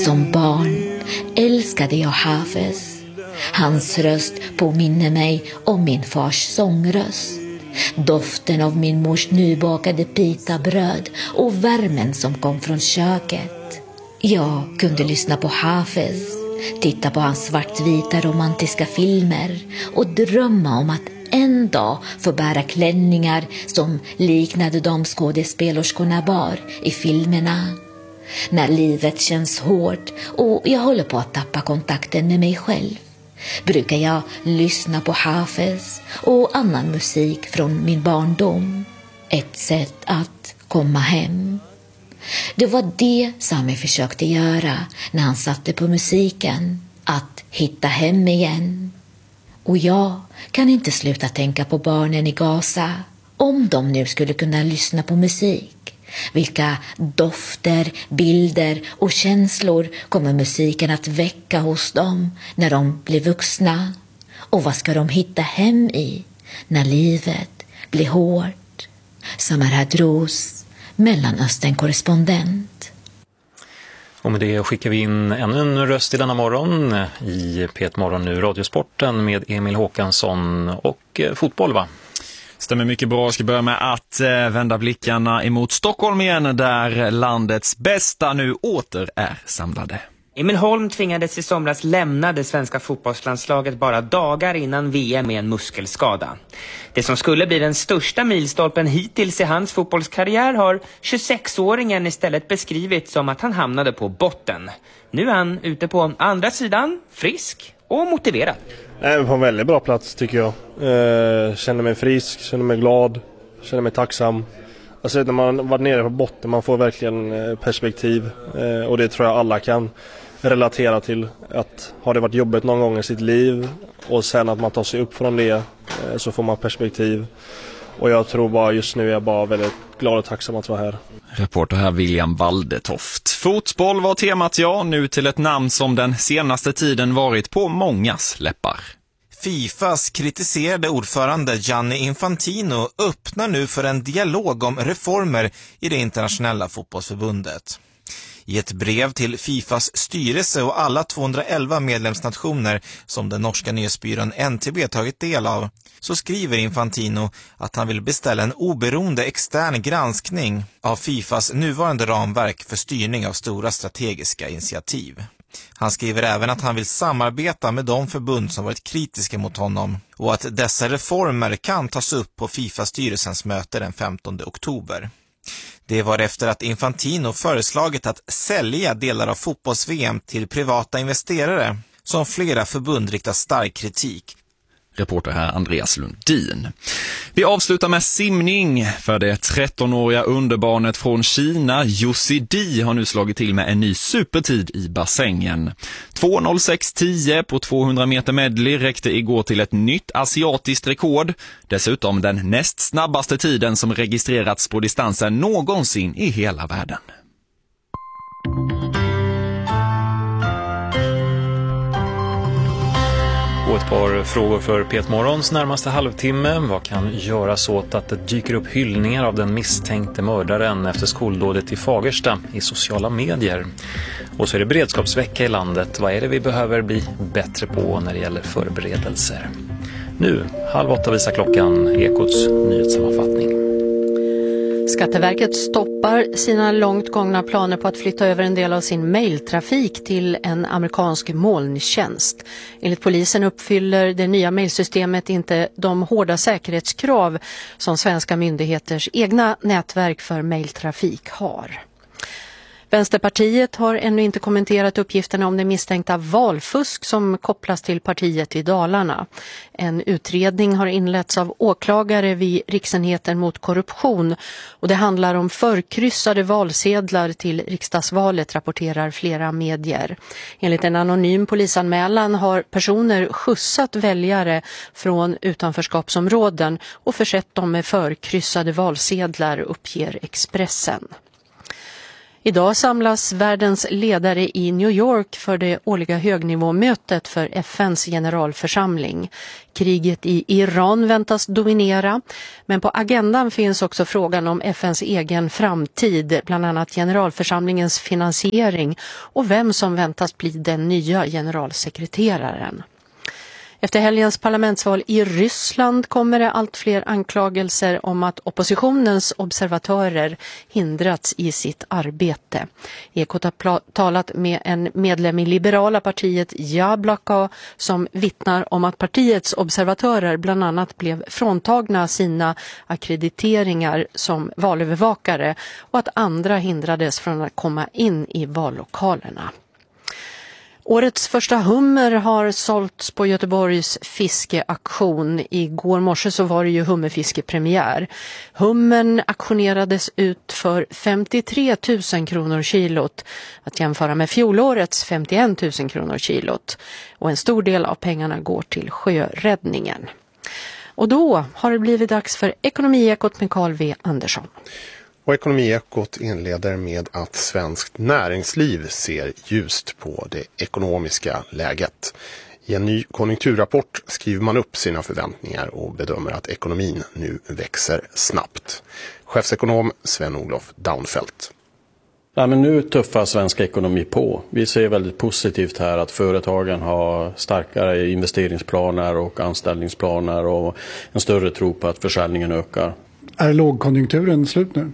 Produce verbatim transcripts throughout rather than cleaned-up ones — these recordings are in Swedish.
Som barn älskade jag Hafez. Hans röst påminner mig om min fars sångröst. Doften av min mors nybakade pitabröd och värmen som kom från köket. Jag kunde lyssna på Hafez, titta på hans svartvita romantiska filmer och drömma om att en dag få bära klänningar som liknade de skådespelerskorna bar i filmerna. När livet känns hårt och jag håller på att tappa kontakten med mig själv brukar jag lyssna på Hafez och annan musik från min barndom. Ett sätt att komma hem. Det var det Sami försökte göra när han satte på musiken. Att hitta hem igen. Och jag kan inte sluta tänka på barnen i Gaza. Om de nu skulle kunna lyssna på musik. Vilka dofter, bilder och känslor kommer musiken att väcka hos dem när de blir vuxna? Och vad ska de hitta hem i när livet blir hårt? Samar Hadros, Mellanöstern-korrespondent. Och med det skickar vi in ännu en röst i denna morgon i P ett Morgon nu, Radiosporten med Emil Håkansson och fotboll, va? Stämmer mycket bra. Jag ska börja med att eh, vända blickarna emot Stockholm igen, där landets bästa nu åter är samlade. Emil Holm tvingades i somras lämna det svenska fotbollslandslaget bara dagar innan V M med en muskelskada. Det som skulle bli den största milstolpen hittills i hans fotbollskarriär har tjugosexåringen istället beskrivit som att han hamnade på botten. Nu är han ute på andra sidan, frisk och motiverad. Jag är på en väldigt bra plats tycker jag. Eh, känner mig frisk, känner mig glad, känner mig tacksam. Alltså när man varit nere på botten, man får verkligen perspektiv. Eh, och det tror jag alla kan relatera till. Att har det varit jobbigt någon gång i sitt liv och sen att man tar sig upp från det, eh, så får man perspektiv. Och jag tror bara just nu är jag bara väldigt glad och tacksam att vara här. Reporter här William Waldetoft. Fotboll var temat, ja, nu till ett namn som den senaste tiden varit på mångas läppar. Fifas kritiserade ordförande Gianni Infantino öppnar nu för en dialog om reformer i det internationella fotbollsförbundet. I ett brev till Fifas styrelse och alla tvåhundraelva medlemsnationer som den norska nyhetsbyrån N T B tagit del av, så skriver Infantino att han vill beställa en oberoende extern granskning av Fifas nuvarande ramverk för styrning av stora strategiska initiativ. Han skriver även att han vill samarbeta med de förbund som varit kritiska mot honom och att dessa reformer kan tas upp på Fifa-styrelsens möte den femtonde oktober. Det var efter att Infantino föreslagit att sälja delar av fotbolls-V M till privata investerare som flera förbund riktar stark kritik. Reporter här Andreas Lundin. Vi avslutar med simning, för det trettonåriga underbarnet från Kina, Yusi Di, har nu slagit till med en ny supertid i bassängen. två noll sex tio på tvåhundra meter medley räckte igår till ett nytt asiatiskt rekord. Dessutom den näst snabbaste tiden som registrerats på distansen någonsin i hela världen. Och ett par frågor för P ett Morgons närmaste halvtimme. Vad kan göras åt att det dyker upp hyllningar av den misstänkte mördaren efter skoldådet i Fagersta i sociala medier? Och så är det beredskapsvecka i landet. Vad är det vi behöver bli bättre på när det gäller förberedelser? Nu, halv åtta visar klockan, Ekots nyhetssammanfattning. Skatteverket stoppar sina långt gångna planer på att flytta över en del av sin mejltrafik till en amerikansk molntjänst. Enligt polisen uppfyller det nya mejlsystemet inte de hårda säkerhetskrav som svenska myndigheters egna nätverk för mejltrafik har. Vänsterpartiet har ännu inte kommenterat uppgifterna om det misstänkta valfusk som kopplas till partiet i Dalarna. En utredning har inletts av åklagare vid Riksenheten mot korruption och det handlar om förkryssade valsedlar till riksdagsvalet, rapporterar flera medier. Enligt en anonym polisanmälan har personer skjutsat väljare från utanförskapsområden och försett dem med förkryssade valsedlar, uppger Expressen. Idag samlas världens ledare i New York för det årliga högnivåmötet för F N:s generalförsamling. Kriget i Iran väntas dominera, men på agendan finns också frågan om F N:s egen framtid, bland annat generalförsamlingens finansiering och vem som väntas bli den nya generalsekreteraren. Efter helgens parlamentsval i Ryssland kommer det allt fler anklagelser om att oppositionens observatörer hindrats i sitt arbete. Ekot har talat med en medlem i liberala partiet Jabloko som vittnar om att partiets observatörer bland annat blev fråntagna sina akkrediteringar som valövervakare och att andra hindrades från att komma in i vallokalerna. Årets första hummer har sålts på Göteborgs fiskeaktion. Igår morse så var det ju hummerfiskepremiär. Hummern auktionerades ut för femtiotre tusen kronor kilot, att jämföra med fjolårets femtioen tusen kronor kilot. Och en stor del av pengarna går till sjöräddningen. Och då har det blivit dags för Ekonomiekot med Carl V. Andersson. Och Ekonomiekot inleder med att svenskt näringsliv ser ljust på det ekonomiska läget. I en ny konjunkturrapport skriver man upp sina förväntningar och bedömer att ekonomin nu växer snabbt. Chefsekonom Sven-Olof Daunfeldt. Ja, men nu tuffar svenska ekonomi på. Vi ser väldigt positivt här att företagen har starkare investeringsplaner och anställningsplaner och en större tro på att försäljningen ökar. Är lågkonjunkturen slut nu?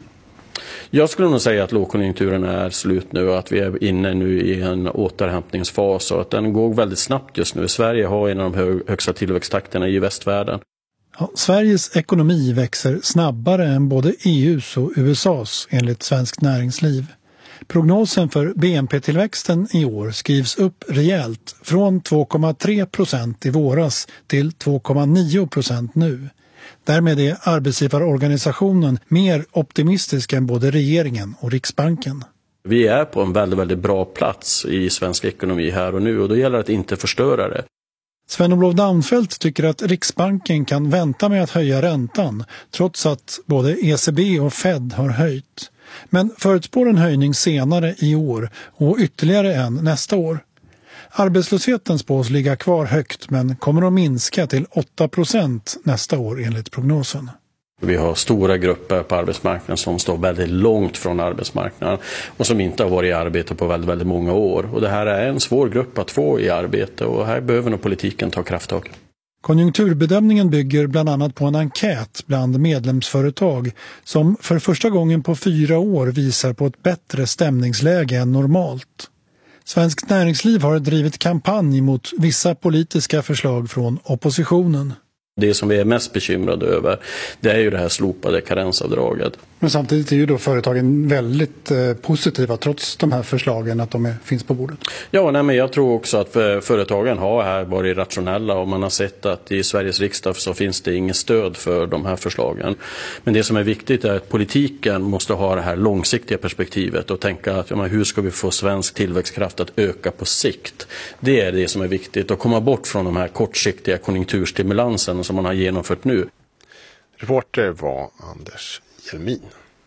Jag skulle nog säga att lågkonjunkturen är slut nu och att vi är inne nu i en återhämtningsfas och att den går väldigt snabbt just nu. Sverige har en av de högsta tillväxttakterna i västvärlden. Ja, Sveriges ekonomi växer snabbare än både E U:s och U S A:s enligt Svenskt Näringsliv. Prognosen för B N P-tillväxten i år skrivs upp rejält från två komma tre procent i våras till två komma nio procent nu. Därmed är arbetsgivarorganisationen mer optimistisk än både regeringen och Riksbanken. Vi är på en väldigt, väldigt bra plats i svensk ekonomi här och nu och då gäller det att inte förstöra det. Sven-Olof Daunfeldt tycker att Riksbanken kan vänta med att höja räntan trots att både E C B och Fed har höjt. Men förutspår en höjning senare i år och ytterligare en nästa år. Arbetslösheten spås ligga kvar högt men kommer att minska till åtta procent nästa år enligt prognosen. Vi har stora grupper på arbetsmarknaden som står väldigt långt från arbetsmarknaden och som inte har varit i arbete på väldigt, väldigt många år. Och det här är en svår grupp att få i arbete och här behöver nog politiken ta krafttag. Konjunkturbedömningen bygger bland annat på en enkät bland medlemsföretag som för första gången på fyra år visar på ett bättre stämningsläge än normalt. Svenskt Näringsliv har drivit kampanj mot vissa politiska förslag från oppositionen. Det som vi är mest bekymrade över, det är ju det här slopade karensavdraget. Men samtidigt är ju då företagen väldigt eh, positiva trots de här förslagen att de är, finns på bordet. Ja, nej, men jag tror också att för, företagen har här varit rationella och man har sett att i Sveriges riksdag så finns det inget stöd för de här förslagen. Men det som är viktigt är att politiken måste ha det här långsiktiga perspektivet och tänka att ja, men hur ska vi få svensk tillväxtkraft att öka på sikt? Det är det som är viktigt och komma bort från de här kortsiktiga konjunkturstimulansen som man har genomfört nu. Reporter var Anders Hjelmin.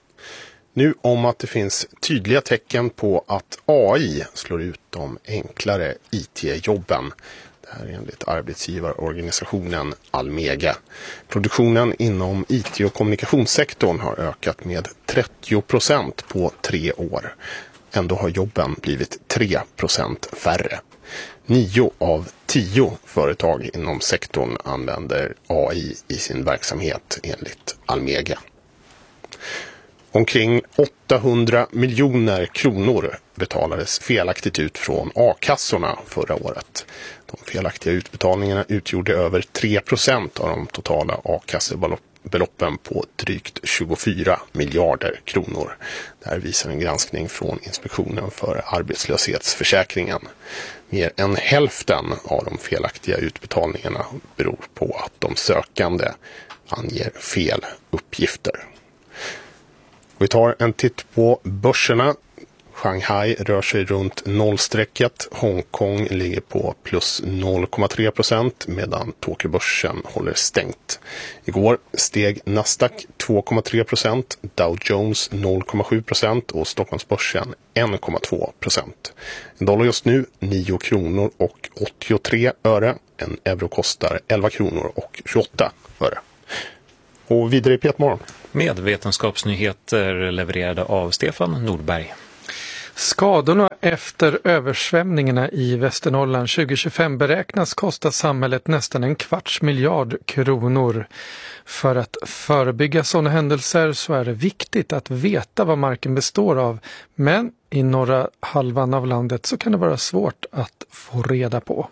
Nu om att det finns tydliga tecken på att A I slår ut de enklare I T-jobben. Det här är enligt arbetsgivarorganisationen Almega. Produktionen inom I T- och kommunikationssektorn har ökat med trettio procent på tre år. Ändå har jobben blivit tre procent färre. Nio av tio företag inom sektorn använder A I i sin verksamhet enligt Almega. Omkring åttahundra miljoner kronor betalades felaktigt ut från A-kassorna förra året. De felaktiga utbetalningarna utgjorde över tre procent av de totala A-kassebeloppen på drygt tjugofyra miljarder kronor. Det här visar en granskning från Inspektionen för arbetslöshetsförsäkringen. Mer än hälften av de felaktiga utbetalningarna beror på att de sökande anger fel uppgifter. Vi tar en titt på börserna. Shanghai rör sig runt nollstrecket. Hongkong ligger på plus noll komma tre procent medan Tokyobörsen håller stängt. Igår steg Nasdaq två komma tre procent, Dow Jones noll komma sju procent och Stockholmsbörsen ett komma två procent. En dollar just nu nio kronor och åttiotre öre. En euro kostar elva kronor och tjugoåtta öre. Och vidare i P ett Morgon. Med vetenskapsnyheter levererade av Stefan Nordberg. Skadorna efter översvämningarna i Västernorrland tjugo tjugofem beräknas kosta samhället nästan en kvarts miljard kronor. För att förebygga sådana händelser så är det viktigt att veta vad marken består av. Men i norra halvan av landet så kan det vara svårt att få reda på.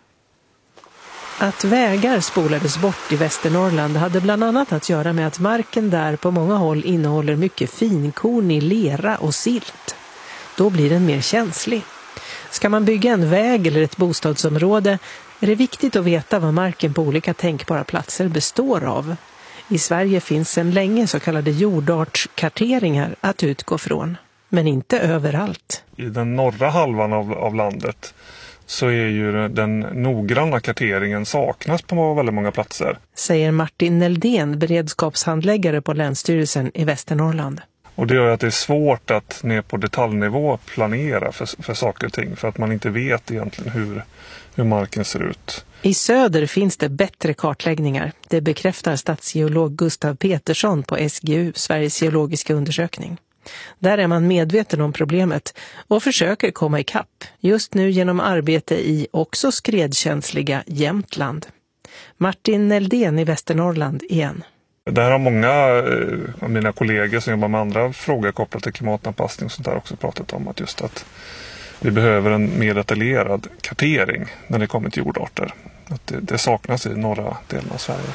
Att vägar spolades bort i Västernorrland hade bland annat att göra med att marken där på många håll innehåller mycket finkornig lera och silt. Då blir den mer känslig. Ska man bygga en väg eller ett bostadsområde är det viktigt att veta vad marken på olika tänkbara platser består av. I Sverige finns sedan länge så kallade jordartskarteringar att utgå från, men inte överallt. I den norra halvan av, av landet så är ju den noggranna karteringen saknas på väldigt många platser. Säger Martin Neldén, beredskapshandläggare på Länsstyrelsen i Västernorrland. Och det gör att det är svårt att ner på detaljnivå planera för, för saker och ting. För att man inte vet egentligen hur, hur marken ser ut. I söder finns det bättre kartläggningar. Det bekräftar statsgeolog Gustav Petersson på S G U, Sveriges geologiska undersökning. Där är man medveten om problemet och försöker komma ikapp. Just nu genom arbete i också skredkänsliga Jämtland. Martin Neldén i Västernorrland igen. Det här har många av mina kollegor som jobbar med andra frågor kopplat till klimatanpassning och sånt där också pratat om. Att just att vi behöver en mer detaljerad kartering när det kommer till jordarter. Att det, det saknas i norra delen av Sverige.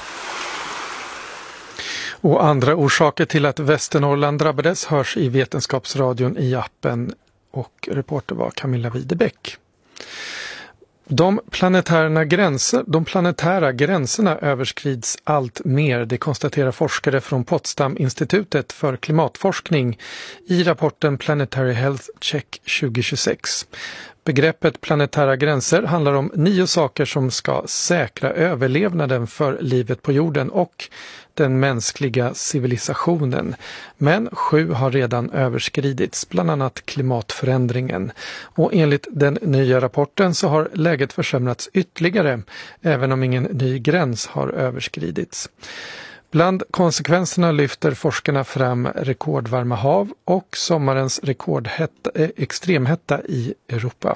Och andra orsaker till att Västernorrland drabbades hörs i Vetenskapsradion i appen, och reporter var Camilla Widebäck. De planetära, gränser, de planetära gränserna överskrids allt mer, det konstaterar forskare från Potsdam-institutet för klimatforskning i rapporten Planetary Health Check tjugo tjugosex. Begreppet planetära gränser handlar om nio saker som ska säkra överlevnaden för livet på jorden och den mänskliga civilisationen. Men sju har redan överskridits, bland annat klimatförändringen. Och enligt den nya rapporten så har läget försämrats ytterligare, även om ingen ny gräns har överskridits. Bland konsekvenserna lyfter forskarna fram rekordvarma hav och sommarens rekordhetta, extremhetta i Europa.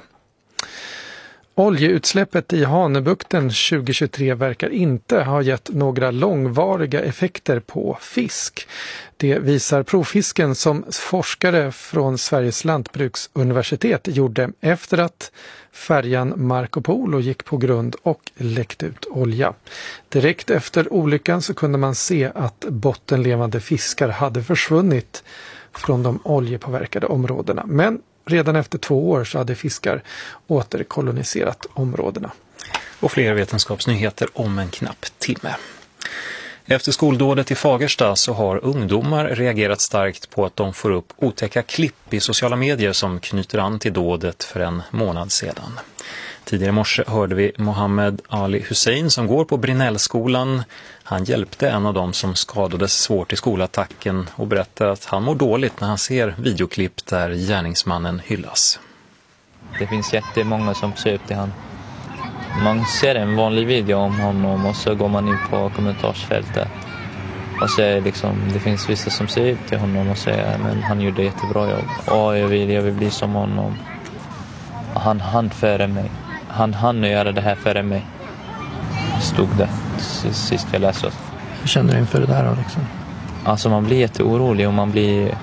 Oljeutsläppet i Hanöbukten tjugo tjugotre verkar inte ha gett några långvariga effekter på fisk. Det visar provfisken som forskare från Sveriges lantbruksuniversitet gjorde efter att färjan Marco Polo gick på grund och läckte ut olja. Direkt efter olyckan så kunde man se att bottenlevande fiskar hade försvunnit från de oljepåverkade områdena. Men redan efter två år så hade fiskar återkoloniserat områdena. Och fler vetenskapsnyheter om en knapp timme. Efter skoldådet i Fagersta så har ungdomar reagerat starkt på att de får upp otäcka klipp i sociala medier som knyter an till dådet för en månad sedan. Tidigare i morse hörde vi Mohammed Ali Hussein som går på Brinnellskolan. Han hjälpte en av dem som skadades svårt i skolattacken och berättar att han mår dåligt när han ser videoklipp där gärningsmannen hyllas. Det finns jättemånga som ser upp till han. Man ser en vanlig video om honom och så går man in på kommentarsfältet. Och så är liksom, det finns vissa som ser upp till honom och säger men han gjorde jättebra jobb. Och jag vill, jag vill bli som honom. Och han hann före mig. Han hann göra det här före mig. Stod det sist jag läste. Hur känner du inför det där då liksom? Alltså man blir jätteorolig och man blir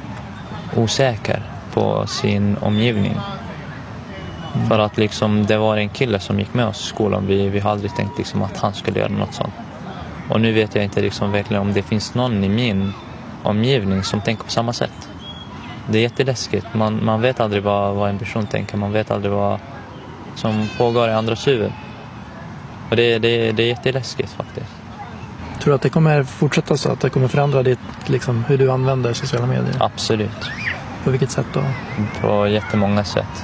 osäker på sin omgivning. Mm. För att liksom det var en kille som gick med oss i skolan. Vi, vi har aldrig tänkt liksom att han skulle göra något sånt. Och nu vet jag inte liksom verkligen om det finns någon i min omgivning som tänker på samma sätt. Det är jätteläskigt. Man, man vet aldrig vad, vad en person tänker. Man vet aldrig vad som pågår i andras huvud. Och det, det, det är jätteläskigt faktiskt. Tror du att det kommer fortsätta så? Att det kommer förändra ditt, liksom, hur du använder sociala medier? Absolut. På vilket sätt då? På jättemånga sätt.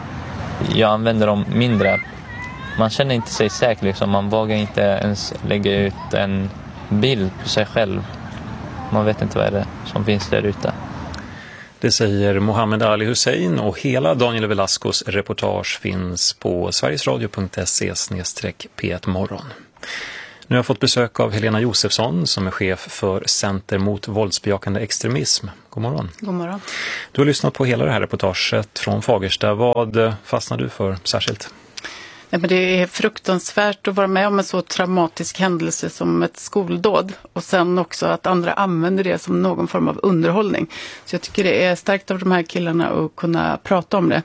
Jag använder dem mindre. Man känner inte sig säker liksom. Man vågar inte ens lägga ut en bild på sig själv. Man vet inte vad det är som finns där ute. Det säger Mohammed Ali Hussein, och hela Daniel Velascos reportage finns på sverigesradio punkt se slash p ett morgon. Nu har jag fått besök av Helena Josefsson som är chef för Center mot våldsbejakande extremism. God morgon. God morgon. Du har lyssnat på hela det här reportaget från Fagersta. Vad fastnar du för särskilt? Nej, men det är fruktansvärt att vara med om en så traumatisk händelse som ett skoldåd. Och sen också att andra använder det som någon form av underhållning. Så jag tycker det är starkt av de här killarna att kunna prata om det.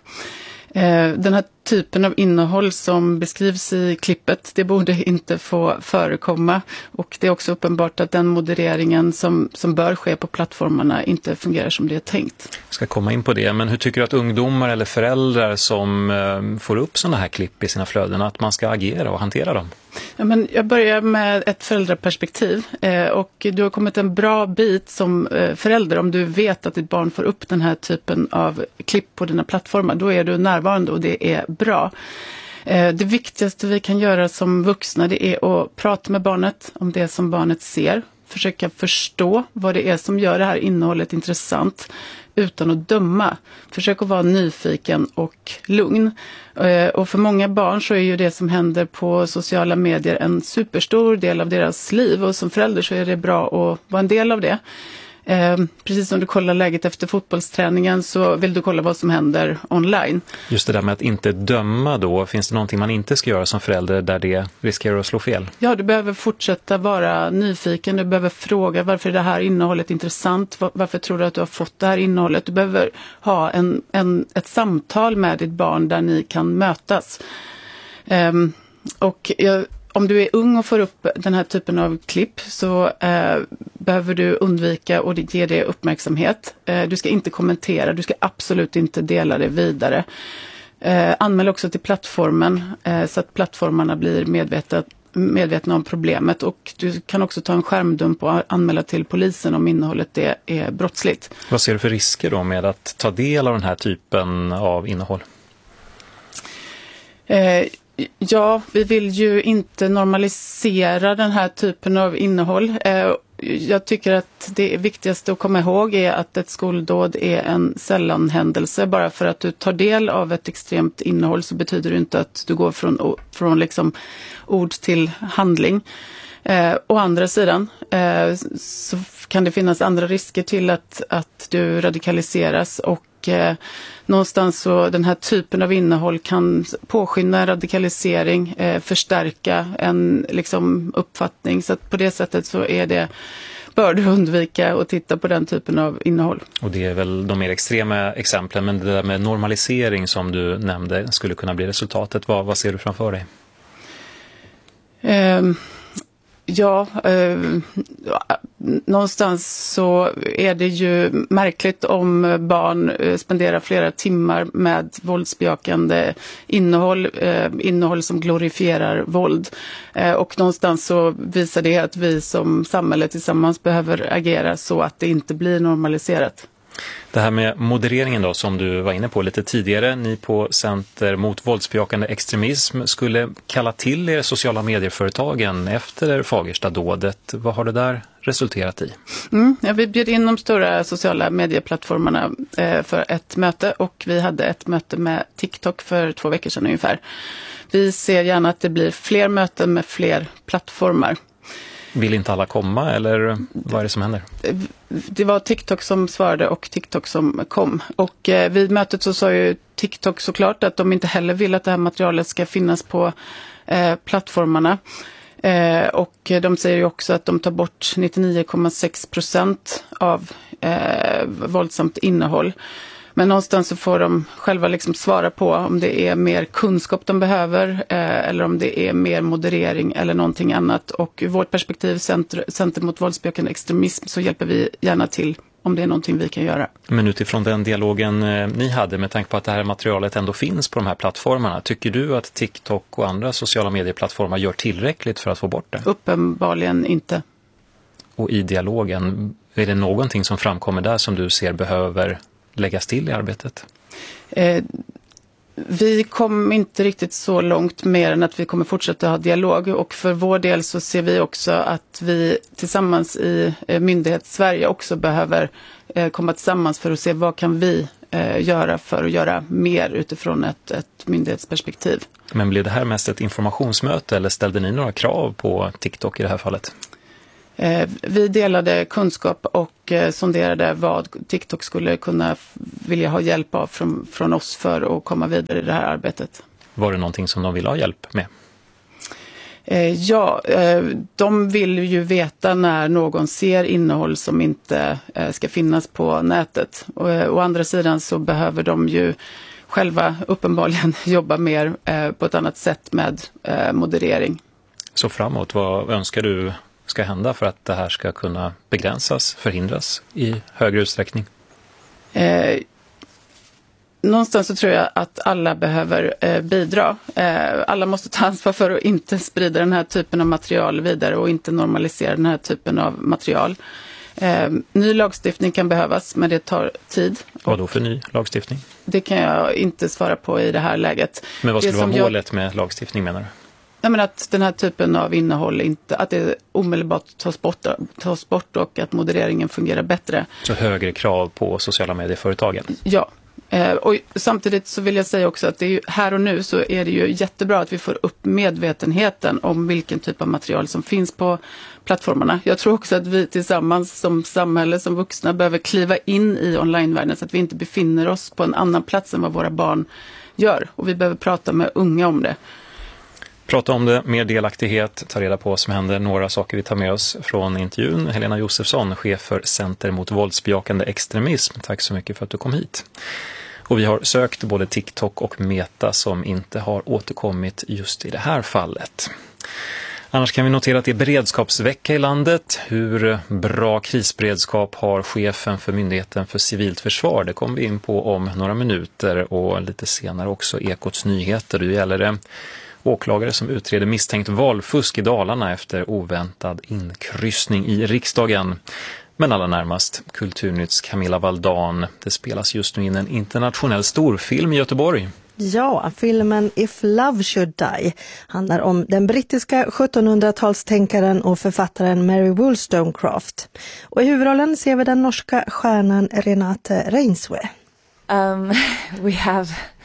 Den här typen av innehåll som beskrivs i klippet, det borde inte få förekomma, och det är också uppenbart att den modereringen som, som bör ske på plattformarna inte fungerar som det är tänkt. Jag ska komma in på det, men hur tycker du att ungdomar eller föräldrar som eh, får upp sådana här klipp i sina flöden, att man ska agera och hantera dem? Ja, men jag börjar med ett föräldraperspektiv, eh, och du har kommit en bra bit som eh, förälder om du vet att ditt barn får upp den här typen av klipp på dina plattformar. Då är du närvarande och det är bra. Eh, det viktigaste vi kan göra som vuxna, det är att prata med barnet om det som barnet ser. Försöka förstå vad det är som gör det här innehållet intressant utan att döma. Försök att vara nyfiken och lugn. Och för många barn så är ju det som händer på sociala medier en superstor del av deras liv. Och som förälder så är det bra att vara en del av det. Eh, precis som du kollar läget efter fotbollsträningen så vill du kolla vad som händer online. Just det där med att inte döma då, finns det någonting man inte ska göra som förälder där det riskerar att slå fel? Ja, du behöver fortsätta vara nyfiken, du behöver fråga varför är det här innehållet intressant, varför tror du att du har fått det här innehållet? Du behöver ha en, en, ett samtal med ditt barn där ni kan mötas. Eh, och jag Om du är ung och får upp den här typen av klipp så eh, behöver du undvika och ge det uppmärksamhet. Eh, du ska inte kommentera, du ska absolut inte dela det vidare. Eh, anmäl också till plattformen eh, så att plattformarna blir medvetna, medvetna om problemet. Och du kan också ta en skärmdump och anmäla till polisen om innehållet är, är brottsligt. Vad ser du för risker då med att ta del av den här typen av innehåll? Eh, Ja, vi vill ju inte normalisera den här typen av innehåll. Jag tycker att det viktigaste att komma ihåg är att ett skoldåd är en sällanhändelse. Bara för att du tar del av ett extremt innehåll så betyder det inte att du går från, från liksom ord till handling. Eh, å andra sidan eh, så kan det finnas andra risker till att, att du radikaliseras, och eh, någonstans så den här typen av innehåll kan påskynda en radikalisering, eh, förstärka en liksom, uppfattning, så att på det sättet så är det, bör du undvika att titta på den typen av innehåll. Och det är väl de mer extrema exemplen, men det där med normalisering som du nämnde skulle kunna bli resultatet. Vad, vad ser du framför dig? Eh, Ja, eh, någonstans så är det ju märkligt om barn spenderar flera timmar med våldsbejakande innehåll, eh, innehåll som glorifierar våld. Eh, och någonstans så visar det att vi som samhälle tillsammans behöver agera så att det inte blir normaliserat. Det här med modereringen då, som du var inne på lite tidigare, ni på Center mot våldsbejakande extremism skulle kalla till er sociala medieföretagen efter Fagersta-dådet. Vad har det där resulterat i? Mm, ja, vi bjöd in de stora sociala medieplattformarna eh, för ett möte, och vi hade ett möte med TikTok för två veckor sedan ungefär. Vi ser gärna att det blir fler möten med fler plattformar. Vill inte alla komma, eller vad är det som händer? Det var TikTok som svarade och TikTok som kom. Och eh, vid mötet så sa ju TikTok såklart att de inte heller vill att det här materialet ska finnas på eh, plattformarna. Eh, och de säger ju också att de tar bort nittionio komma sex procent av eh, våldsamt innehåll. Men någonstans så får de själva liksom svara på om det är mer kunskap de behöver eh, eller om det är mer moderering eller någonting annat. Och ur vårt perspektiv, Center, Center mot våldsbejakande extremism, så hjälper vi gärna till om det är någonting vi kan göra. Men utifrån den dialogen eh, ni hade, med tanke på att det här materialet ändå finns på de här plattformarna, tycker du att TikTok och andra sociala medieplattformar gör tillräckligt för att få bort det? Uppenbarligen inte. Och i dialogen, är det någonting som framkommer där som du ser behöver läggas till i arbetet? Eh, vi kom inte riktigt så långt mer än att vi kommer fortsätta ha dialog, och för vår del så ser vi också att vi tillsammans i eh, myndighet Sverige också behöver eh, komma tillsammans för att se vad kan vi eh, göra för att göra mer utifrån ett, ett myndighetsperspektiv. Men blev det här mest ett informationsmöte eller ställde ni några krav på TikTok i det här fallet? Eh, vi delade kunskap och eh, sonderade vad TikTok skulle kunna f- vilja ha hjälp av från, från oss för att komma vidare i det här arbetet. Var det någonting som de ville ha hjälp med? Eh, ja, eh, de vill ju veta när någon ser innehåll som inte eh, ska finnas på nätet. Och, eh, å andra sidan så behöver de ju själva uppenbarligen jobba mer eh, på ett annat sätt med eh, moderering. Så framåt, vad önskar du ska hända för att det här ska kunna begränsas, förhindras i högre utsträckning? Eh, någonstans så tror jag att alla behöver eh, bidra. Eh, alla måste ta ansvar för att inte sprida den här typen av material vidare och inte normalisera den här typen av material. Eh, ny lagstiftning kan behövas, men det tar tid. Vad då för ny lagstiftning? Det kan jag inte svara på i det här läget. Men vad skulle vara målet jag... med lagstiftning, menar du? Nej, men att den här typen av innehåll inte, att det omedelbart tas bort, tas bort och att modereringen fungerar bättre. Så högre krav på sociala medieföretagen? Ja, eh, och samtidigt så vill jag säga också att det är ju, här och nu så är det ju jättebra att vi får upp medvetenheten om vilken typ av material som finns på plattformarna. Jag tror också att vi tillsammans som samhälle, som vuxna, behöver kliva in i onlinevärlden så att vi inte befinner oss på en annan plats än vad våra barn gör. Och vi behöver prata med unga om det. Prata om det, mer delaktighet, ta reda på vad som händer, några saker vi tar med oss från intervjun. Helena Josefsson, chef för Center mot våldsbejakande extremism. Tack så mycket för att du kom hit. Och vi har sökt både TikTok och Meta som inte har återkommit just i det här fallet. Annars kan vi notera att det är beredskapsvecka i landet. Hur bra krisberedskap har chefen för Myndigheten för civilt försvar? Det kommer vi in på om några minuter och lite senare också Ekots nyheter. Det gäller det åklagare som utreder misstänkt valfusk i Dalarna efter oväntad inkryssning i riksdagen. Men allra närmast Kulturnytts Camilla Valdan. Det spelas just nu in en internationell storfilm i Göteborg. Ja, filmen If Love Should Die handlar om den brittiska sjuttonhundratalstänkaren och författaren Mary Wollstonecraft. Och i huvudrollen ser vi den norska stjärnan Renate Reinsve. Um, we have...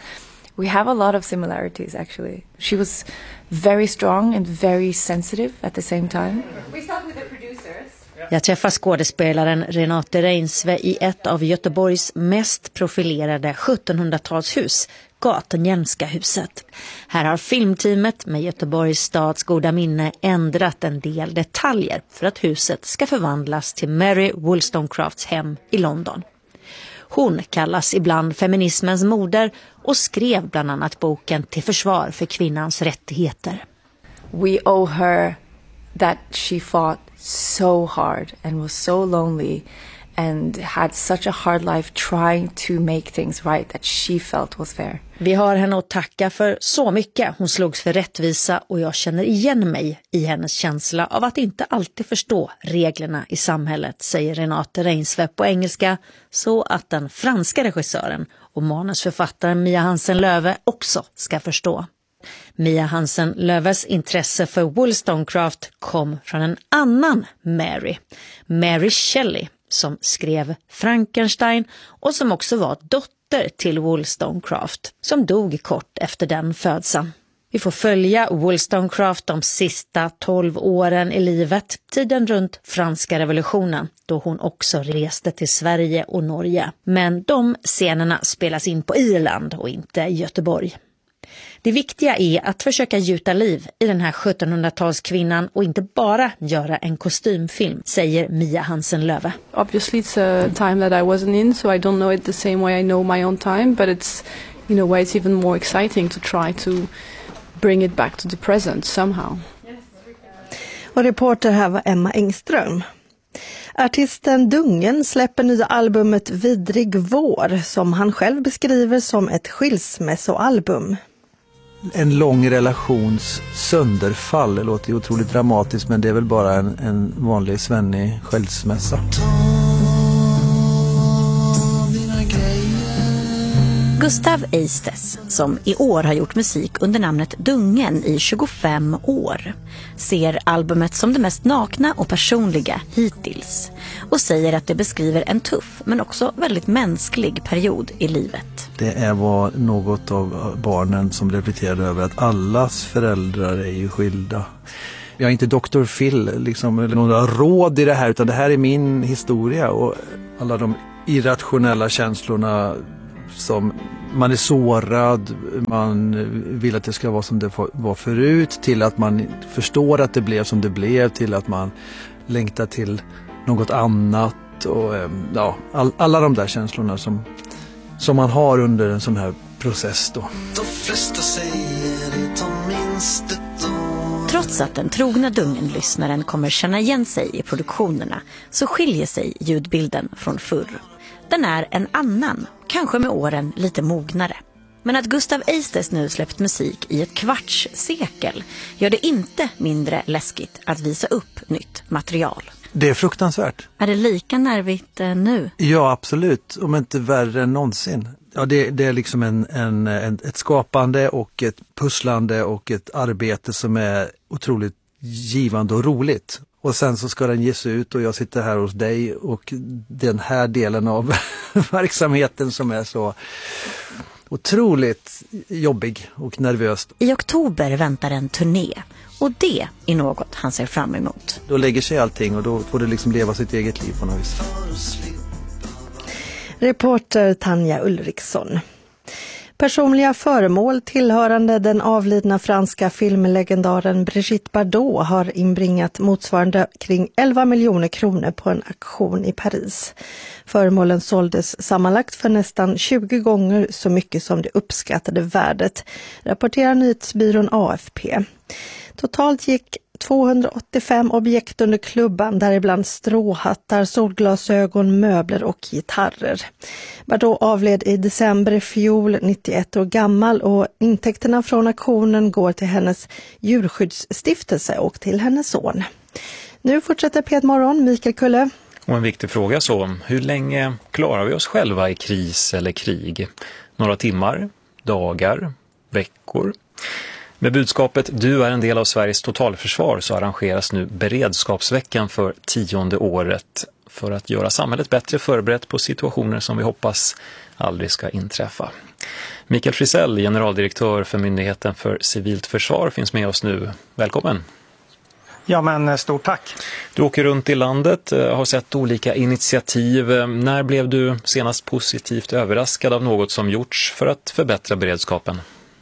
We have a lot of similarities, actually. She was very strong and very sensitive at the same time. We start with the producers. Jag träffar skådespelaren Renate Reinsve i ett av Göteborgs mest profilerade sjuttonhundratalshus, Gatenhjelmska huset. Här har filmteamet med Göteborgs stads goda minne ändrat en del detaljer för att huset ska förvandlas till Mary Wollstonecrafts hem i London. Hon kallas ibland feminismens moder och skrev bland annat boken Till försvar för kvinnans rättigheter. We owe her that she fought so hard and was so lonely and had such a hard life trying to make things right that she felt was fair. Vi har henne att tacka för så mycket. Hon slogs för rättvisa och jag känner igen mig i hennes känsla av att inte alltid förstå reglerna i samhället, säger Renate Reinsve på engelska, så att den franska regissören och manusförfattaren Mia Hansen-Löve också ska förstå. Mia Hansen-Löves intresse för Wollstonecraft kom från en annan Mary, Mary Shelley, som skrev Frankenstein och som också var dotter till Wollstonecraft, som dog kort efter den födseln. Vi får följa Wollstonecraft de sista tolv åren i livet, tiden runt franska revolutionen, då hon också reste till Sverige och Norge. Men de scenerna spelas in på Irland och inte i Göteborg. Det viktiga är att försöka gjuta liv i den här sjuttonhundratalskvinnan och inte bara göra en kostymfilm, säger Mia Hansen-Löve. Obviously it's a time that I wasn't in, so I don't know it the same way I know my own time, but it's in a way it's even more exciting to try to bring it back to the present somehow. Och reporter här var Emma Engström. Artisten Dungen släpper nya albumet Vidrig vår som han själv beskriver som ett skilsmässoalbum. En lång relations sönderfall, det låter ju otroligt dramatiskt, men det är väl bara en, en vanlig svennig skilsmässa. Ta dina grejer Gustav Eistes, som i år har gjort musik under namnet Dungen i tjugofem år, ser albumet som det mest nakna och personliga hittills och säger att det beskriver en tuff men också väldigt mänsklig period i livet. Det var något av barnen som reflekterade över att allas föräldrar är ju skilda. Jag är inte doktor Phil liksom, eller några råd i det här, utan det här är min historia och alla de irrationella känslorna som man är sårad, man vill att det ska vara som det var förut, till att man förstår att det blev som det blev, till att man längtar till något annat och ja, all, alla de där känslorna som, som man har under en sån här process då. Trots att den trogna Dungen-lyssnaren kommer känna igen sig i produktionerna så skiljer sig ljudbilden från förr. Den är en annan, kanske med åren lite mognare. Men att Gustav Eistes nu släppt musik i ett kvarts sekel gör det inte mindre läskigt att visa upp nytt material. Det är fruktansvärt. Är det lika nervigt eh, nu? Ja, absolut. Om inte värre än någonsin. Ja, det, det är liksom en, en, en, ett skapande och ett pusslande och ett arbete som är otroligt givande och roligt. Och sen så ska den ges ut och jag sitter här hos dig och den här delen av verksamheten som är så otroligt jobbig och nervös. I oktober väntar en turné och det är något han ser fram emot. Då lägger sig allting och då får det liksom leva sitt eget liv på något vis. Reporter Tanja Ulriksson. Personliga föremål tillhörande den avlidna franska filmlegendaren Brigitte Bardot har inbringat motsvarande kring elva miljoner kronor på en auktion i Paris. Föremålen såldes sammanlagt för nästan tjugo gånger så mycket som det uppskattade värdet, rapporterar nyhetsbyrån A F P. Totalt gick tvåhundraåttiofem objekt under klubban, däribland stråhattar, solglasögon, möbler och gitarrer. Bardot avled i december i fjol, nittioett år gammal, och intäkterna från auktionen går till hennes djurskyddsstiftelse och till hennes son. Nu fortsätter P ett Morgon, Mikael Kulle. Och en viktig fråga så, hur länge klarar vi oss själva i kris eller krig? Några timmar, dagar, veckor? Med budskapet "Du är en del av Sveriges totalförsvar" så arrangeras nu beredskapsveckan för tionde året för att göra samhället bättre förberett på situationer som vi hoppas aldrig ska inträffa. Mikael Frisell, generaldirektör för Myndigheten för civilt försvar, finns med oss nu. Välkommen! Ja, men stort tack. Du åker runt i landet, har sett olika initiativ. När blev du senast positivt överraskad av något som gjorts för att förbättra beredskapen?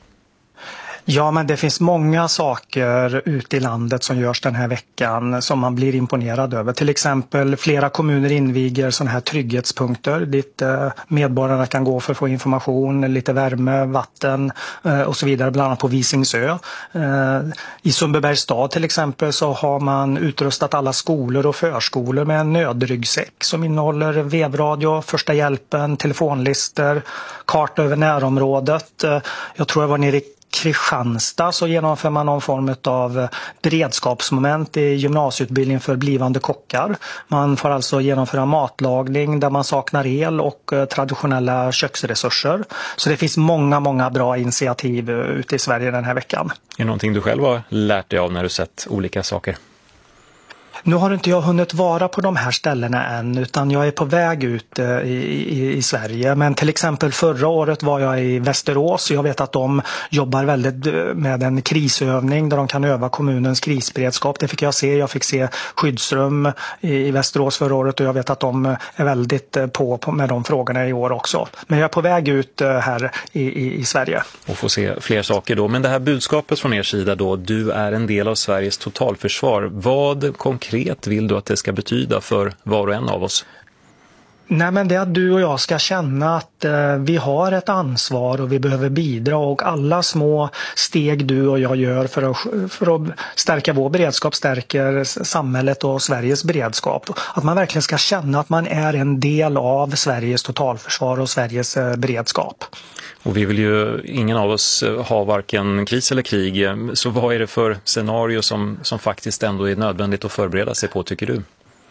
Ja, men det finns många saker ute i landet som görs den här veckan som man blir imponerad över. Till exempel flera kommuner inviger sådana här trygghetspunkter dit medborgarna kan gå för att få information, lite värme, vatten och så vidare, bland annat på Visingsö. I Sundbybergs stad till exempel så har man utrustat alla skolor och förskolor med en nödryggsäck som innehåller vevradio, första hjälpen, telefonlister, karta över närområdet. Jag tror jag var nere i Kristianstad så genomför man någon form av beredskapsmoment i gymnasieutbildning för blivande kockar. Man får alltså genomföra matlagning där man saknar el och traditionella köksresurser. Så det finns många, många bra initiativ ute i Sverige den här veckan. Är det någonting du själv har lärt dig av när du sett olika saker? Nu har inte jag hunnit vara på de här ställena än, utan jag är på väg ut i, i, i Sverige. Men till exempel förra året var jag i Västerås och jag vet att de jobbar väldigt med en krisövning där de kan öva kommunens krisberedskap. Det fick jag se. Jag fick se skyddsrum i, i Västerås förra året och jag vet att de är väldigt på, på med de frågorna i år också. Men jag är på väg ut här i, i, i Sverige. Och få se fler saker då. Men det här budskapet från er sida då, du är en del av Sveriges totalförsvar. Vad konkret vill du att det ska betyda för var och en av oss? Nej, men det är att du och jag ska känna att eh, vi har ett ansvar och vi behöver bidra, och alla små steg du och jag gör för att, för att stärka vår beredskap stärker samhället och Sveriges beredskap. Att man verkligen ska känna att man är en del av Sveriges totalförsvar och Sveriges eh, beredskap. Och vi vill ju, ingen av oss ha varken kris eller krig, så vad är det för scenario som, som faktiskt ändå är nödvändigt att förbereda sig på, tycker du?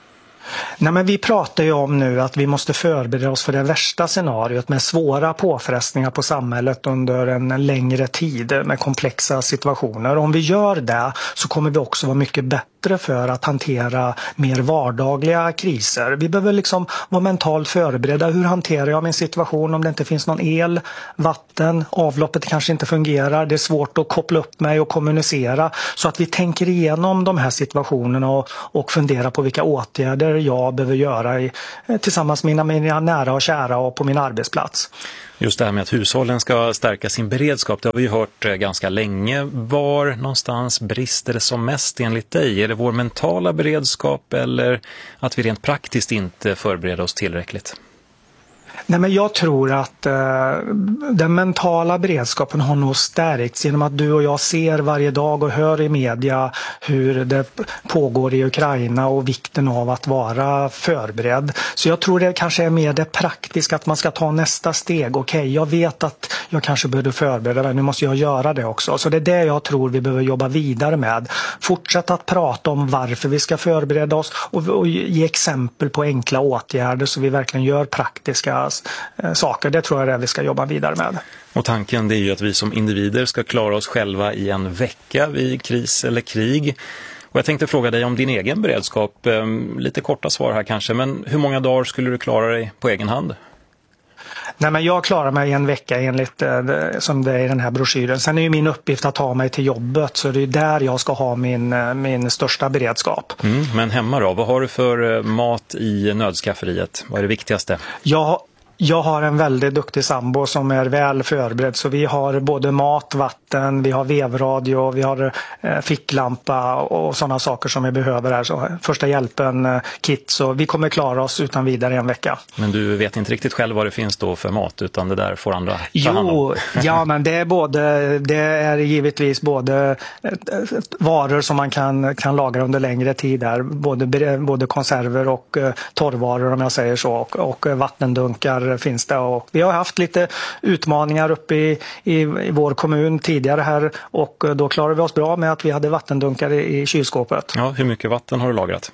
Nej, men vi pratar ju om nu att vi måste förbereda oss för det värsta scenariot med svåra påfrestningar på samhället under en längre tid med komplexa situationer. Om vi gör det så kommer vi också vara mycket bättre för att hantera mer vardagliga kriser. Vi behöver liksom vara mentalt förberedda. Hur hanterar jag min situation om det inte finns någon el, vatten, avloppet kanske inte fungerar. Det är svårt att koppla upp mig och kommunicera. Så att vi tänker igenom de här situationerna och, och funderar på vilka åtgärder jag behöver göra i, tillsammans med mina, mina nära och kära och på min arbetsplats. Just det här med att hushållen ska stärka sin beredskap, det har vi ju hört ganska länge. Var någonstans brister det som mest enligt dig? Är det vår mentala beredskap eller att vi rent praktiskt inte förbereder oss tillräckligt? Nej, men jag tror att eh, den mentala beredskapen har nog stärkts genom att du och jag ser varje dag och hör i media hur det pågår i Ukraina och vikten av att vara förberedd. Så jag tror det kanske är mer det praktiska, att man ska ta nästa steg. Okej, okay, jag vet att jag kanske behöver förbereda mig, nu måste jag göra det också. Så det är det jag tror vi behöver jobba vidare med. Fortsätta att prata om varför vi ska förbereda oss och, och ge exempel på enkla åtgärder så vi verkligen gör praktiska saker. Det tror jag är det vi ska jobba vidare med. Och tanken det är ju att vi som individer ska klara oss själva i en vecka vid kris eller krig. Och jag tänkte fråga dig om din egen beredskap. Lite korta svar här kanske, men hur många dagar skulle du klara dig på egen hand? Nej, men jag klarar mig en vecka enligt eh, som det är i den här broschyren. Sen är ju min uppgift att ta mig till jobbet, så det är där jag ska ha min, min största beredskap. Mm, men hemma då, vad har du för mat i nödskafferiet? Vad är det viktigaste? Jag Jag har en väldigt duktig sambo som är väl förberedd, så vi har både mat, vatten, vi har vevradio, vi har eh, ficklampa och sådana saker som vi behöver här. Så första hjälpen, eh, kit, så vi kommer klara oss utan vidare en vecka. Men du vet inte riktigt själv vad det finns då för mat, utan det där får andra ta hand om? Jo, ja, men det är, både, det är givetvis både eh, varor som man kan, kan lagra under längre tid där, både, både konserver och eh, torrvaror om jag säger så, och, och vattendunkar finns det, och vi har haft lite utmaningar uppe i, i, i vår kommun tidigare här, och då klarade vi oss bra med att vi hade vattendunkar i, i kylskåpet. Ja, hur mycket vatten har du lagrat?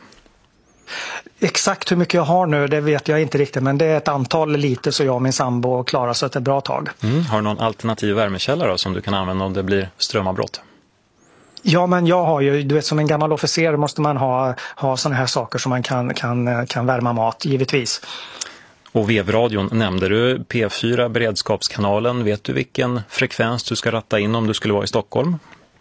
Exakt hur mycket jag har nu, det vet jag inte riktigt, men det är ett antal liter så jag och min sambo klarar så att det är ett bra tag. Mm. Har du någon alternativ värmekälla då, som du kan använda om det blir strömavbrott? Ja, men jag har ju, du vet, som en gammal officer måste man ha, ha sådana här saker som man kan, kan, kan värma mat, givetvis. Och vevradion nämnde du, P fyra beredskapskanalen. Vet du vilken frekvens du ska ratta in om du skulle vara i Stockholm?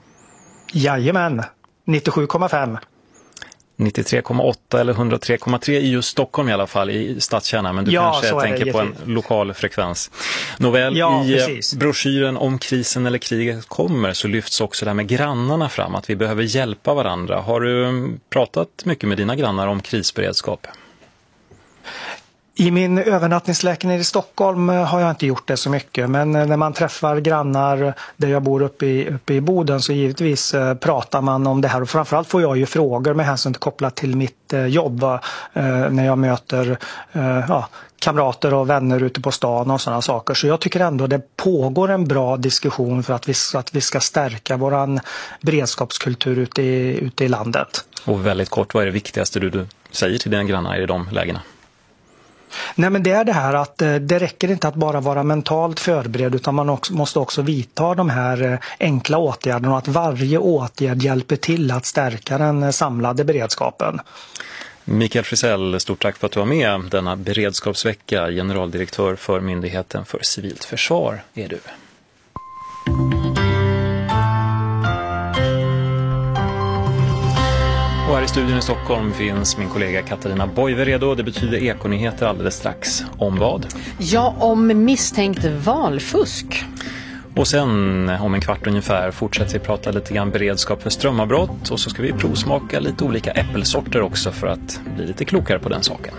Jajamän, nittiosju komma fem. nittiotre komma åtta eller hundratre komma tre i just Stockholm i alla fall, i stadskärnan. Men du ja, kanske tänker på en lokal frekvens. Nåväl, ja, i precis. broschyren Om krisen eller kriget kommer så lyfts också det här med grannarna fram, att vi behöver hjälpa varandra. Har du pratat mycket med dina grannar om krisberedskap? I min övernattningslägenhet i Stockholm har jag inte gjort det så mycket, men när man träffar grannar där jag bor uppe i, uppe i Boden så givetvis eh, pratar man om det här, och framförallt får jag ju frågor med hänsyn till kopplat till mitt eh, jobb eh, när jag möter eh, ja, kamrater och vänner ute på stan och sådana saker. Så jag tycker ändå det pågår en bra diskussion för att vi, att vi ska stärka våran beredskapskultur ute i, ute i landet. Och väldigt kort, vad är det viktigaste du, du säger till dina grannar i de lägena? Nej, men det är det här att det räcker inte att bara vara mentalt förberedd, utan man också, måste också vidta de här enkla åtgärderna, och att varje åtgärd hjälper till att stärka den samlade beredskapen. Mikael Frisell, stort tack för att du var med denna beredskapsvecka. Generaldirektör för Myndigheten för civilt försvar är du. Och här i studion i Stockholm finns min kollega Katarina Boive redo. Det betyder ekonyheter alldeles strax. Om vad? Ja, om misstänkt valfusk. Och sen om en kvart ungefär fortsätter vi prata lite grann beredskap för strömavbrott. Och så ska vi provsmaka lite olika äppelsorter också för att bli lite klokare på den saken.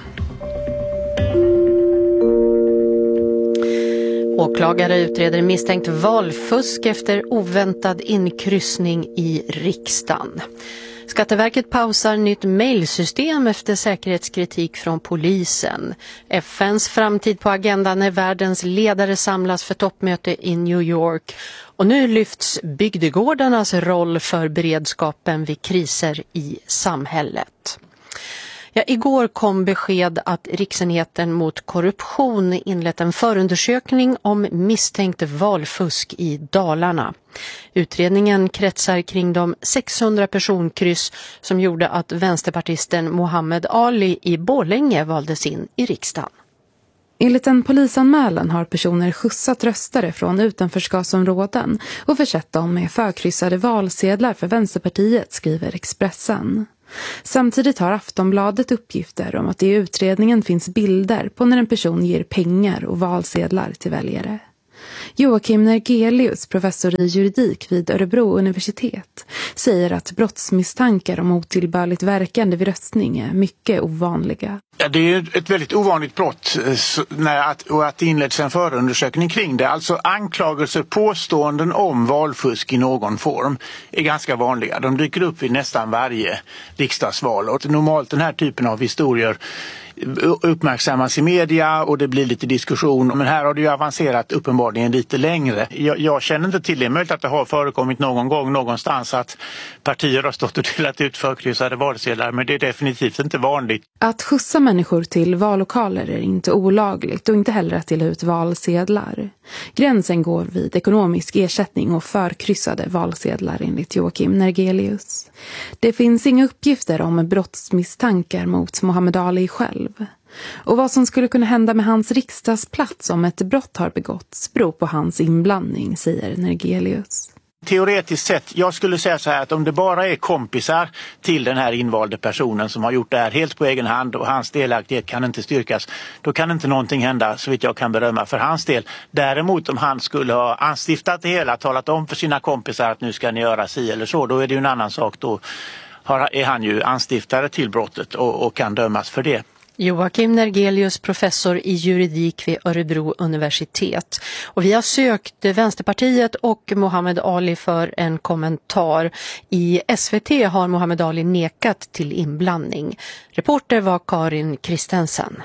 Åklagare utreder misstänkt valfusk efter oväntad inkryssning i riksdagen. Skatteverket pausar nytt mejlsystem efter säkerhetskritik från polisen. F N:s framtid på agendan när världens ledare samlas för toppmöte i New York. Och nu lyfts bygdegårdarnas roll för beredskapen vid kriser i samhället. Ja, igår kom besked att Riksenheten mot korruption inlett en förundersökning om misstänkt valfusk i Dalarna. Utredningen kretsar kring de sexhundra personkryss som gjorde att vänsterpartisten Mohammed Ali i Borlänge valdes in i riksdagen. Enligt en polisanmälan har personer skjutsat röstare från utanförskapsområden och försett dem med förkryssade valsedlar för Vänsterpartiet, skriver Expressen. Samtidigt har Aftonbladet uppgifter om att det i utredningen finns bilder på när en person ger pengar och valsedlar till väljare. Joakim Nergelius, professor i juridik vid Örebro universitet, säger att brottsmisstankar om otillbörligt verkande vid röstning är mycket ovanliga. Ja, det är ett väldigt ovanligt brott när att, och att det inleds en förundersökning kring det. Alltså anklagelser, påståenden om valfusk i någon form är ganska vanliga. De dyker upp vid nästan varje riksdagsval. Och normalt den här typen av historier uppmärksammas i media och det blir lite diskussion. Men här har det ju avancerat uppenbarligen lite längre. Jag, jag känner inte till det. Möjligt att det har förekommit någon gång någonstans att partier har stått och delat ut förkryssade valsedlar, men det är definitivt inte vanligt. Att skjutsa människor till vallokaler är inte olagligt och inte heller att dela ut valsedlar. Gränsen går vid ekonomisk ersättning och förkryssade valsedlar enligt Joakim Nergelius. Det finns inga uppgifter om brottsmisstankar mot Mohammed Ali själv. Och vad som skulle kunna hända med hans riksdagsplats om ett brott har begåtts beror på hans inblandning, säger Nergelius. Teoretiskt sett, jag skulle säga så här att om det bara är kompisar till den här invalde personen som har gjort det här helt på egen hand och hans delaktighet kan inte styrkas, då kan inte någonting hända så vitt jag kan berömma för hans del. Däremot om han skulle ha anstiftat det hela, talat om för sina kompisar att nu ska ni göra si eller så, då är det ju en annan sak. Då har, är han ju anstiftare till brottet och, och kan dömas för det. Joakim Nergelius, professor i juridik vid Örebro universitet. Och vi har sökt Vänsterpartiet och Mohammed Ali för en kommentar. I S V T har Mohammed Ali nekat till inblandning. Reporter var Karin Kristensen.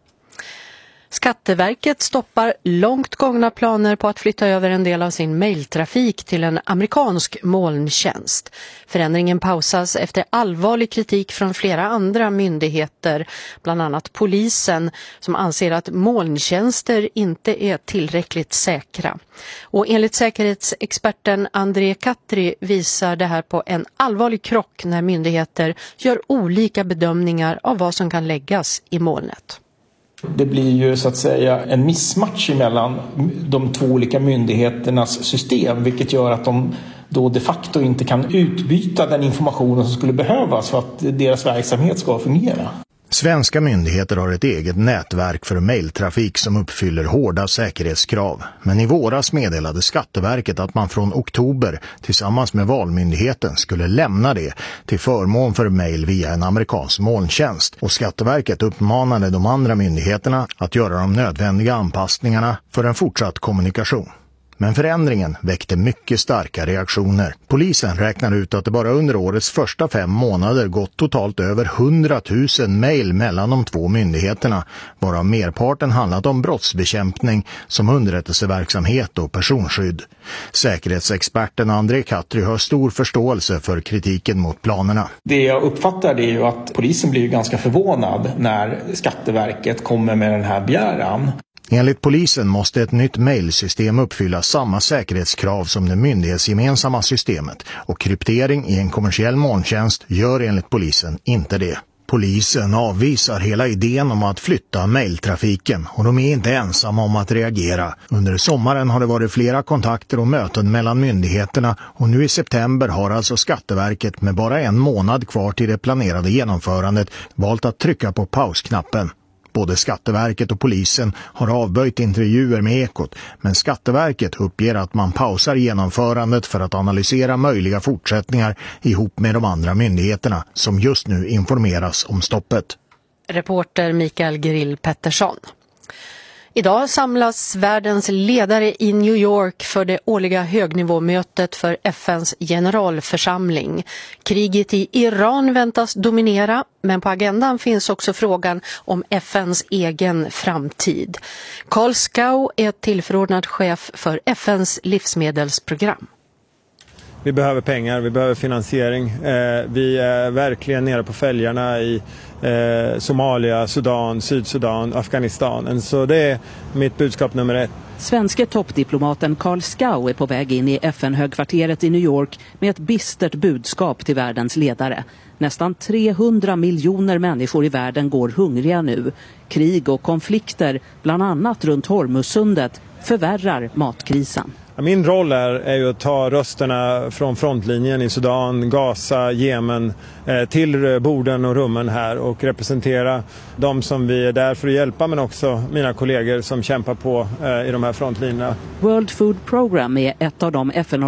Skatteverket stoppar långt gångna planer på att flytta över en del av sin mejltrafik till en amerikansk molntjänst. Förändringen pausas efter allvarlig kritik från flera andra myndigheter, bland annat polisen, som anser att molntjänster inte är tillräckligt säkra. Och enligt säkerhetsexperten André Katri visar det här på en allvarlig krock när myndigheter gör olika bedömningar av vad som kan läggas i molnet. Det blir ju så att säga en missmatch mellan de två olika myndigheternas system, vilket gör att de då de facto inte kan utbyta den information som skulle behövas för att deras verksamhet ska fungera. Svenska myndigheter har ett eget nätverk för mejltrafik som uppfyller hårda säkerhetskrav. Men i våras meddelade Skatteverket att man från oktober tillsammans med Valmyndigheten skulle lämna det till förmån för mejl via en amerikansk molntjänst. Och Skatteverket uppmanade de andra myndigheterna att göra de nödvändiga anpassningarna för en fortsatt kommunikation. Men förändringen väckte mycket starka reaktioner. Polisen räknar ut att det bara under årets första fem månader gått totalt över hundratusen mejl mellan de två myndigheterna, varav merparten handlat om brottsbekämpning som underrättelseverksamhet och personskydd. Säkerhetsexperten André Katri har stor förståelse för kritiken mot planerna. Det jag uppfattar det är ju att polisen blir ganska förvånad när Skatteverket kommer med den här begäran. Enligt polisen måste ett nytt mejlsystem uppfylla samma säkerhetskrav som det myndighetsgemensamma systemet och kryptering i en kommersiell molntjänst gör enligt polisen inte det. Polisen avvisar hela idén om att flytta mejltrafiken och de är inte ensamma om att reagera. Under sommaren har det varit flera kontakter och möten mellan myndigheterna och nu i september har alltså Skatteverket med bara en månad kvar till det planerade genomförandet valt att trycka på pausknappen. Både Skatteverket och polisen har avböjt intervjuer med Ekot, men Skatteverket uppger att man pausar genomförandet för att analysera möjliga fortsättningar ihop med de andra myndigheterna som just nu informeras om stoppet. Reporter Mikael Grill Pettersson. Idag samlas världens ledare i New York för det årliga högnivåmötet för F N:s generalförsamling. Kriget i Iran väntas dominera, men på agendan finns också frågan om F N:s egen framtid. Carl Skau är tillförordnad chef för F N:s livsmedelsprogram. Vi behöver pengar, vi behöver finansiering. Eh, vi är verkligen nere på fälgarna i eh, Somalia, Sudan, Sydsudan, Afghanistan. Så det är mitt budskap nummer ett. Svenske toppdiplomaten Carl Skau är på väg in i F N-högkvarteret i New York med ett bistert budskap till världens ledare. Nästan trehundra miljoner människor i världen går hungriga nu. Krig och konflikter, bland annat runt Hormuzsundet, förvärrar matkrisen. Min roll är, är ju att ta rösterna från frontlinjen i Sudan, Gaza, Jemen eh, till borden och rummen här och representera de som vi är där för att hjälpa, men också mina kollegor som kämpar på eh, i de här frontlinjerna. World Food Program är ett av de F N